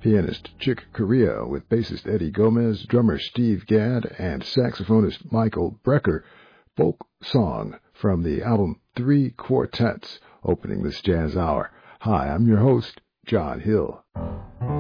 pianist Chick Corea with bassist Eddie Gomez, drummer Steve Gadd, and saxophonist Michael Brecker. Folk song from the album Three Quartets, opening this jazz hour. Hi, I'm your host, John Hill.